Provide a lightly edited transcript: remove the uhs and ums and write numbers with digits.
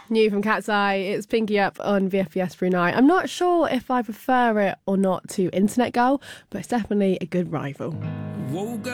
New from Cat's Eye, it's Pinky Up on VFBS Brunei. I'm not sure if I prefer it or not to Internet Girl, but it's definitely a good rival. Woke